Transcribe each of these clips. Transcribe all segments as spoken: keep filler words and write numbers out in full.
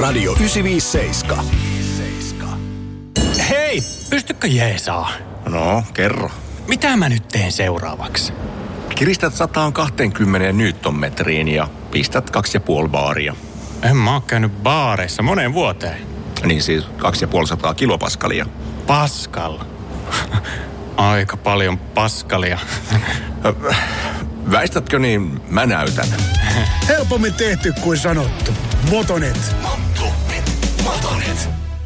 Radio yhdeksänsataaviisikymmentäseitsemän. Hei, pystykö jeesaa? No, kerro. Mitä mä nyt teen seuraavaksi? Kiristät sata kaksikymmentä newtonmetriin ja pistät kaksi ja puoli baaria. En mä oo käynyt baareissa moneen vuoteen. Niin siis kaksi ja puoli sataa kilopaskalia. Paskal. Aika paljon paskalia. Väistätkö niin, mä näytän. Helpommin tehty kuin sanottu. Motonet. Motonet. Motonet.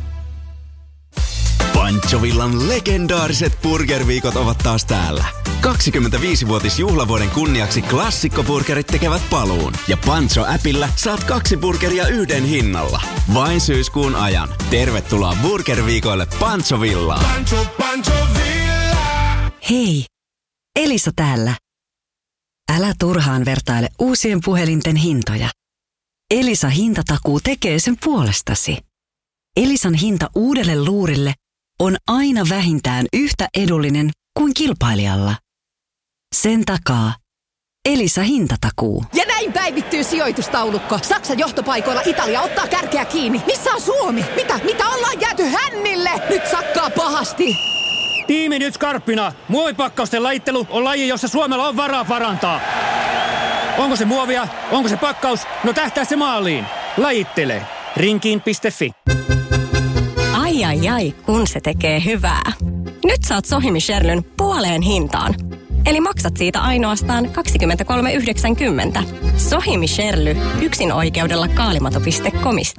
Panchovillan legendaariset burgerviikot ovat taas täällä. kaksikymmentäviisivuotisjuhlavuoden kunniaksi klassikkoburgerit tekevät paluun. Ja Pancho-äpillä saat kaksi burgeria yhden hinnalla. Vain syyskuun ajan. Tervetuloa burgerviikoille Panchovillaan. Pancho, Pancho Villa. Hei, Elisa täällä. Älä turhaan vertaile uusien puhelinten hintoja. Elisa hintatakuu tekee sen puolestasi. Elisan hinta uudelle luurille on aina vähintään yhtä edullinen kuin kilpailijalla. Sen takaa Elisa hintatakuu. Ja näin päivittyy sijoitustaulukko. Saksan johtopaikoilla Italia ottaa kärkeä kiinni. Missä on Suomi? Mitä? Mitä ollaan jääty hännille? Nyt sakkaa pahasti. Tiimi nyt skarppina. Muovipakkausten lajittelu on laji, jossa Suomella on varaa parantaa. Onko se muovia? Onko se pakkaus? No tähtää se maaliin. Lajittele. Rinkiin piste fi. Ai ai ai, kun se tekee hyvää. Nyt saat Sohimi Sherlyn puoleen hintaan. Eli maksat siitä ainoastaan kaksikymmentäkolme yhdeksänkymmentä. Sohimi Sherly, yksin oikeudella kaalimato piste comista.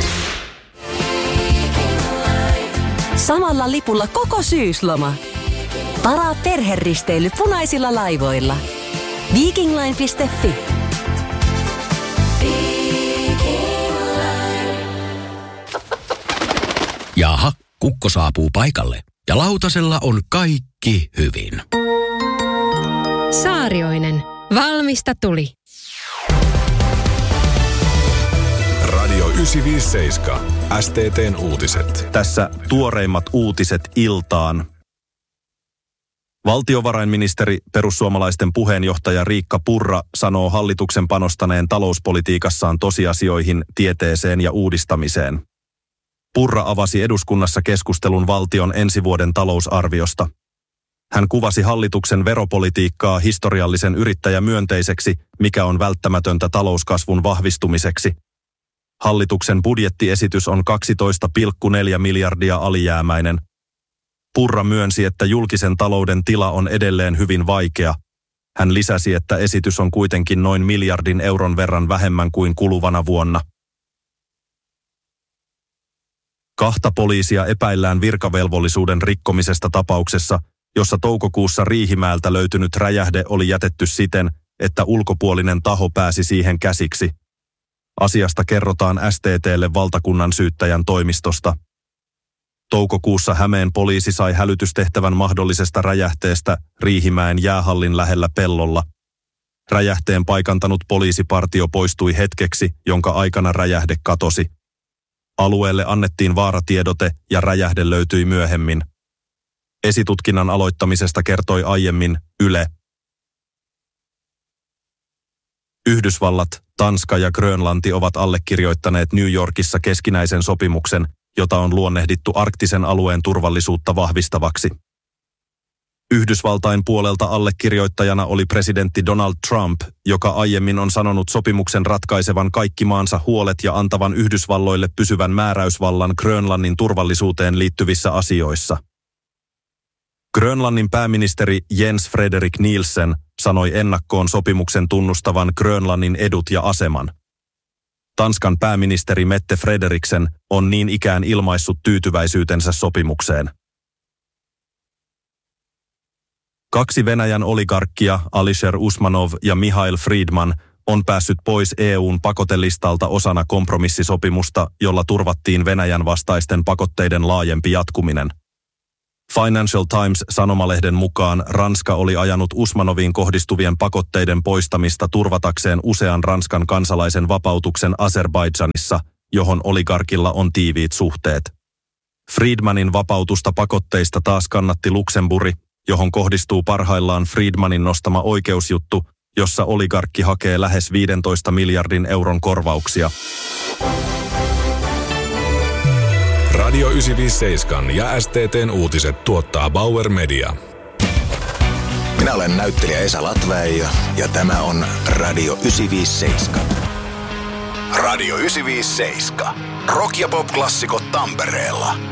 Samalla lipulla koko syysloma. Varaa perheristeily punaisilla laivoilla. Vikingline piste fi. Jaha, kukko saapuu paikalle ja lautasella on kaikki hyvin. Saarioinen. Valmista tuli. Radio yhdeksänsataaviisikymmentäseitsemän. S T T:n uutiset. Tässä tuoreimmat uutiset iltaan. Valtiovarainministeri, perussuomalaisten puheenjohtaja Riikka Purra sanoo hallituksen panostaneen talouspolitiikassaan tosiasioihin, tieteeseen ja uudistamiseen. Purra avasi eduskunnassa keskustelun valtion ensi vuoden talousarviosta. Hän kuvasi hallituksen veropolitiikkaa historiallisen yrittäjämyönteiseksi, mikä on välttämätöntä talouskasvun vahvistumiseksi. Hallituksen budjettiesitys on kaksitoista pilkku neljä miljardia alijäämäinen. Purra myönsi, että julkisen talouden tila on edelleen hyvin vaikea. Hän lisäsi, että esitys on kuitenkin noin miljardin euron verran vähemmän kuin kuluvana vuonna. Kahta poliisia epäillään virkavelvollisuuden rikkomisesta tapauksessa, jossa toukokuussa Riihimäeltä löytynyt räjähde oli jätetty siten, että ulkopuolinen taho pääsi siihen käsiksi. Asiasta kerrotaan S T T:lle valtakunnan syyttäjän toimistosta. Toukokuussa Hämeen poliisi sai hälytystehtävän mahdollisesta räjähteestä Riihimäen jäähallin lähellä pellolla. Räjähteen paikantanut poliisipartio poistui hetkeksi, jonka aikana räjähde katosi. Alueelle annettiin vaaratiedote ja räjähde löytyi myöhemmin. Esitutkinnan aloittamisesta kertoi aiemmin Yle. Yhdysvallat, Tanska ja Grönlanti ovat allekirjoittaneet New Yorkissa keskinäisen sopimuksen, jota on luonnehdittu arktisen alueen turvallisuutta vahvistavaksi. Yhdysvaltain puolelta allekirjoittajana oli presidentti Donald Trump, joka aiemmin on sanonut sopimuksen ratkaisevan kaikki maansa huolet ja antavan Yhdysvalloille pysyvän määräysvallan Grönlannin turvallisuuteen liittyvissä asioissa. Grönlannin pääministeri Jens Frederik Nielsen sanoi ennakkoon sopimuksen tunnustavan Grönlannin edut ja aseman. Tanskan pääministeri Mette Frederiksen on niin ikään ilmaissut tyytyväisyytensä sopimukseen. Kaksi Venäjän oligarkkia, Alisher Usmanov ja Mihail Friedman, on päässyt pois E U:n pakotelistalta osana kompromissisopimusta, jolla turvattiin Venäjän vastaisten pakotteiden laajempi jatkuminen. Financial Times-sanomalehden mukaan Ranska oli ajanut Usmanoviin kohdistuvien pakotteiden poistamista turvatakseen usean Ranskan kansalaisen vapautuksen Azerbaidžanissa, johon oligarkilla on tiiviit suhteet. Friedmanin vapautusta pakotteista taas kannatti Luxemburg, johon kohdistuu parhaillaan Friedmanin nostama oikeusjuttu, jossa oligarkki hakee lähes viidentoista miljardin euron korvauksia. Radio yhdeksänsataaviisikymmentäseitsemän ja S T T:n uutiset tuottaa Bauer Media. Minä olen näyttelijä Esa Latväijä ja tämä on Radio yhdeksänsataaviisikymmentäseitsemän. Radio yhdeksänsataaviisikymmentäseitsemän. Rock- ja pop-klassikot Tampereella.